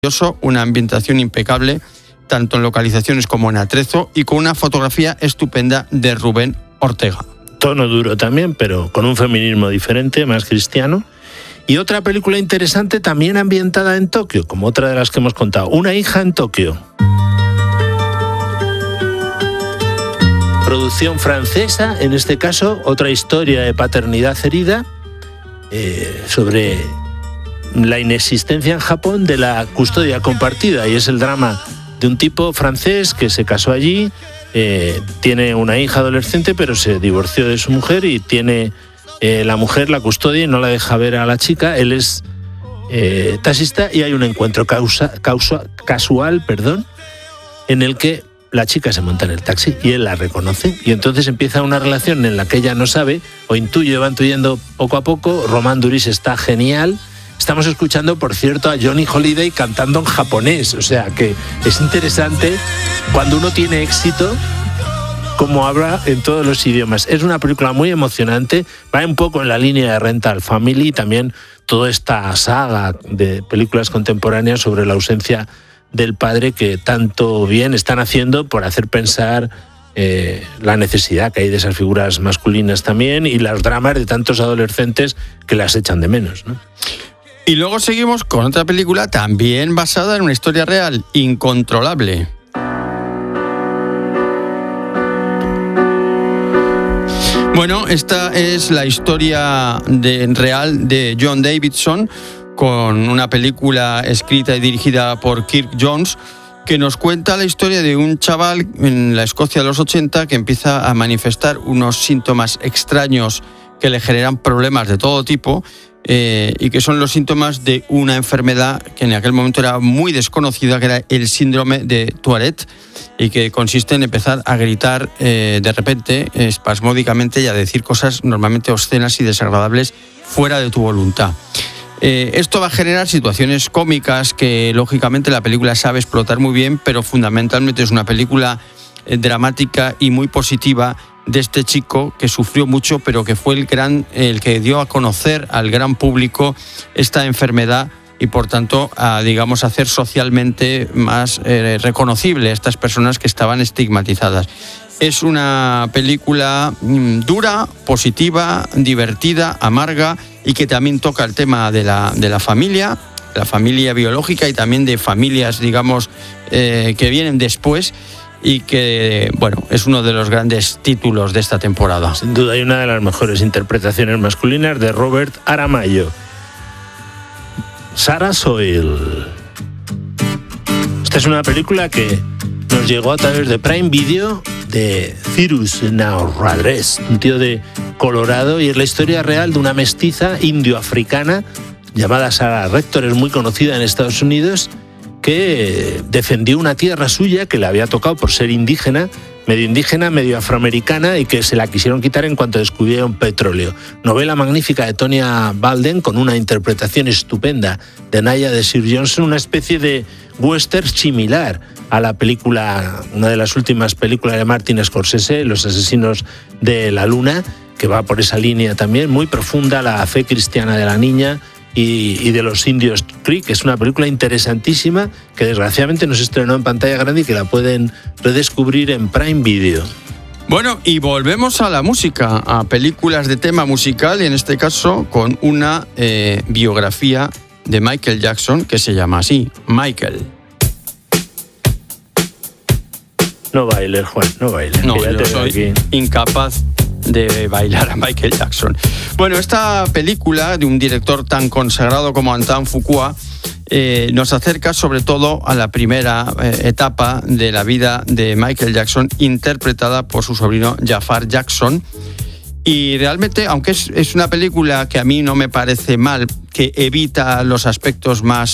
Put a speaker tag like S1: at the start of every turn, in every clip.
S1: una ambientación impecable, tanto en localizaciones como en atrezo, y con una fotografía estupenda de Rubén Ortega.
S2: Tono duro también, pero con un feminismo diferente, más cristiano. Y otra película interesante también ambientada en Tokio, como otra de las que hemos contado, Una hija en Tokio. Producción francesa, en este caso, otra historia de paternidad herida, sobre la inexistencia en Japón de la custodia compartida, y es el drama de un tipo francés que se casó allí, tiene una hija adolescente, pero se divorció de su mujer y tiene la mujer la custodia y no la deja ver a la chica. Él es taxista y hay un encuentro casual, en el que la chica se monta en el taxi y él la reconoce, y entonces empieza una relación en la que ella no sabe o va intuyendo poco a poco. Romain Duris está genial. Estamos escuchando, por cierto, a Johnny Holiday cantando en japonés, o sea que es interesante cuando uno tiene éxito cómo habla en todos los idiomas. Es una película muy emocionante, va un poco en la línea de Rental Family, y también toda esta saga de películas contemporáneas sobre la ausencia del padre que tanto bien están haciendo por hacer pensar la necesidad que hay de esas figuras masculinas también, y los dramas de tantos adolescentes que las echan de menos, ¿no?
S1: Y luego seguimos con otra película también basada en una historia real, Incontrolable. Bueno, esta es la historia real de John Davidson, con una película escrita y dirigida por Kirk Jones, que nos cuenta la historia de un chaval en la Escocia de los 80 que empieza a manifestar unos síntomas extraños que le generan problemas de todo tipo, y que son los síntomas de una enfermedad que en aquel momento era muy desconocida, que era el síndrome de Tourette, y que consiste en empezar a gritar de repente, espasmódicamente, y a decir cosas normalmente obscenas y desagradables fuera de tu voluntad. Esto va a generar situaciones cómicas que lógicamente la película sabe explotar muy bien, pero fundamentalmente es una película dramática y muy positiva de este chico que sufrió mucho, pero que fue el que dio a conocer al gran público esta enfermedad, y por tanto a hacer socialmente más reconocible a estas personas que estaban estigmatizadas. Es una película dura, positiva, divertida, amarga, y que también toca el tema de la familia biológica, y también de familias, que vienen después, y que, es uno de los grandes títulos de esta temporada.
S2: Sin duda, hay una de las mejores interpretaciones masculinas de Robert Aramayo. Sarah Soil. Esta es una película que nos llegó a través de Prime Video, de Cyrus Nowrades, un tío de Colorado, y es la historia real de una mestiza indio-africana llamada Sarah Rector, es muy conocida en Estados Unidos, que defendió una tierra suya que le había tocado por ser indígena, medio afroamericana, y que se la quisieron quitar en cuanto descubrieron petróleo. Novela magnífica de Tonya Balden, con una interpretación estupenda de Naya de Sir Johnson, una especie de western similar a la película, una de las últimas películas de Martin Scorsese, Los asesinos de la luna, que va por esa línea también, muy profunda, la fe cristiana de la niña y de los indios Creek. Es una película interesantísima que desgraciadamente no se estrenó en pantalla grande y que la pueden redescubrir en Prime Video.
S1: Bueno, y volvemos a la música, a películas de tema musical, y en este caso con una biografía de Michael Jackson que se llama así, Michael.
S2: No bailes, Juan, no bailes.
S1: No, yo soy incapaz de bailar a Michael Jackson. Bueno, esta película de un director tan consagrado como Antoine Fuqua nos acerca sobre todo a la primera etapa de la vida de Michael Jackson, interpretada por su sobrino Jafar Jackson. Y realmente, aunque es una película que a mí no me parece mal, que evita los aspectos más,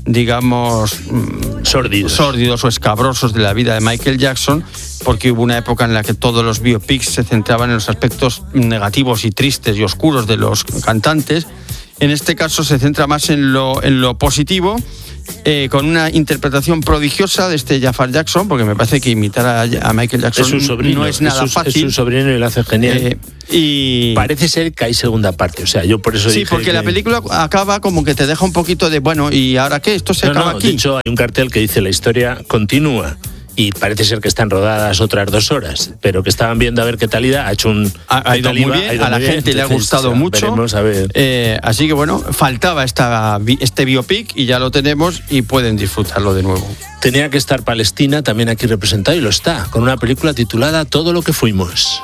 S1: sórdidos o escabrosos de la vida de Michael Jackson, porque hubo una época en la que todos los biopics se centraban en los aspectos negativos y tristes y oscuros de los cantantes. En este caso se centra más en lo positivo, con una interpretación prodigiosa de este Jafar Jackson, porque me parece que imitar a Michael Jackson
S2: es su sobrino,
S1: no es nada fácil.
S2: Es su sobrino y lo hace genial. Y parece ser que hay segunda parte, o sea, yo por eso dije
S1: porque la película acaba como que te deja un poquito de, bueno, ¿y ahora qué? ¿Esto se acaba aquí?
S2: De hecho, hay un cartel que dice la historia continúa. Y parece ser que están rodadas otras 2 horas, pero que estaban viendo a ver qué tal iba.
S1: Ha ido muy bien, a la gente le ha gustado mucho.
S2: A ver.
S1: Así que bueno, faltaba este biopic y ya lo tenemos y pueden disfrutarlo de nuevo.
S2: Tenía que estar Palestina también aquí representado y lo está, con una película titulada Todo lo que fuimos.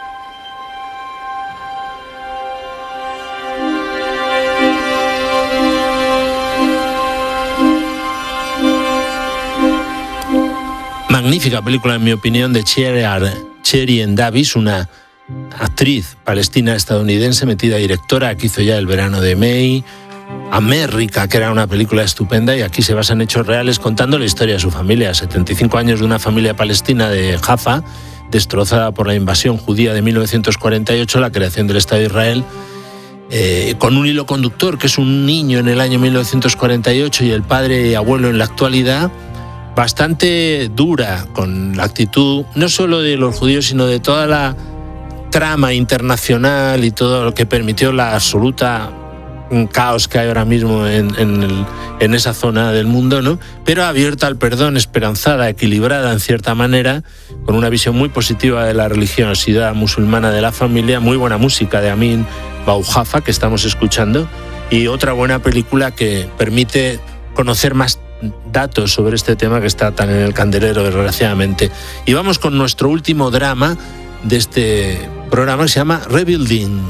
S2: Magnífica película, en mi opinión, de Cherien Davis, una actriz palestina-estadounidense metida directora, que hizo ya El verano de May, América, que era una película estupenda, y aquí se basa en hechos reales contando la historia de su familia. 75 años de una familia palestina de Jaffa, destrozada por la invasión judía de 1948, la creación del Estado de Israel, con un hilo conductor, que es un niño en el año 1948 y el padre y abuelo en la actualidad, bastante dura, con la actitud no solo de los judíos, sino de toda la trama internacional y todo lo que permitió la absoluta caos que hay ahora mismo en esa zona del mundo, ¿no? Pero abierta al perdón, esperanzada, equilibrada en cierta manera, con una visión muy positiva de la religiosidad musulmana de la familia, muy buena música de Amin Baujafa que estamos escuchando, y otra buena película que permite conocer más datos sobre este tema que está tan en el candelero, desgraciadamente. Y vamos con nuestro último drama de este programa, que se llama Rebuilding.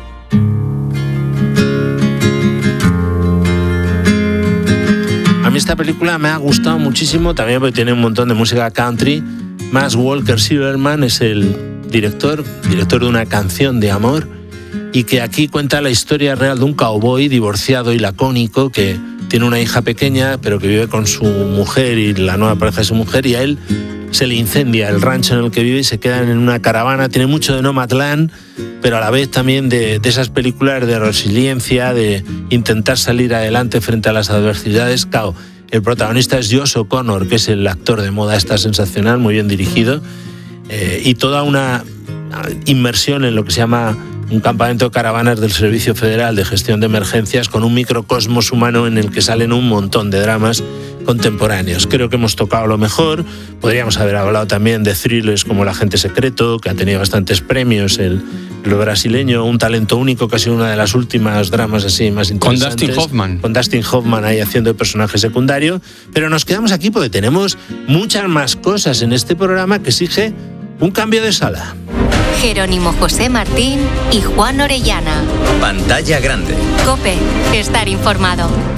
S2: A mí esta película me ha gustado muchísimo, también porque tiene un montón de música country. Max Walker Silverman es el director de una canción de amor, y que aquí cuenta la historia real de un cowboy divorciado y lacónico que tiene una hija pequeña, pero que vive con su mujer y la nueva pareja de su mujer, y a él se le incendia el rancho en el que vive y se quedan en una caravana. Tiene mucho de Nomadland, pero a la vez también de esas películas de resiliencia, de intentar salir adelante frente a las adversidades. Claro, el protagonista es Josh O'Connor, que es el actor de moda, está sensacional, muy bien dirigido, y toda una inmersión en lo que se llama un campamento de caravanas del Servicio Federal de Gestión de Emergencias, con un microcosmos humano en el que salen un montón de dramas contemporáneos. Creo que hemos tocado lo mejor. Podríamos haber hablado también de thrillers como El agente secreto, que ha tenido bastantes premios, el brasileño, Un talento único, que ha sido una de las últimas dramas así más interesantes. Con Dustin Hoffman ahí haciendo el personaje secundario. Pero nos quedamos aquí porque tenemos muchas más cosas en este programa que exige un cambio de sala.
S3: Jerónimo José Martín y Juan Orellana.
S4: Pantalla grande.
S3: COPE. Estar informado.